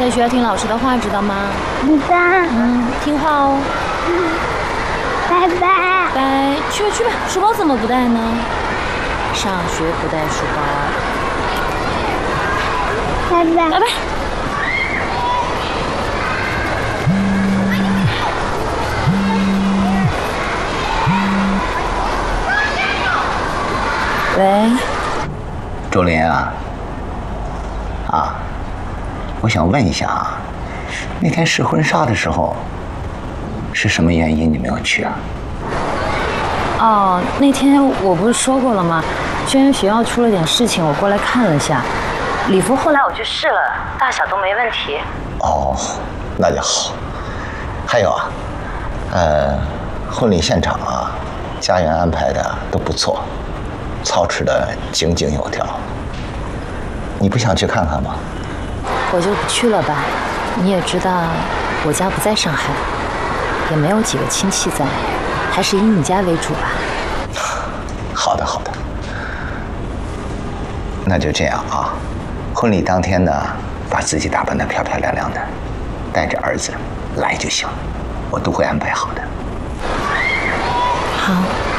在学校听老师的话，知道吗？ 知道。 听话哦。 拜拜。 拜，去吧去吧，书包怎么不带呢？上学不带书包。 拜拜。 拜拜。喂， 周林啊，我想问一下啊，那天试婚纱的时候，是什么原因你没有去啊？ 哦，那天我不是说过了吗？是因为学校出了点事情，我过来看了下。礼服后来我去试了，大小都没问题。 哦，那就好。还有啊，婚礼现场啊，家园安排的都不错，操持的井井有条。你不想去看看吗？ 我就不去了吧。你也知道，我家不在上海，也没有几个亲戚在，还是以你家为主吧。 好的，好的。那就这样啊。婚礼当天呢，把自己打扮得漂漂亮亮的，带着儿子来就行，我都会安排好的。 好。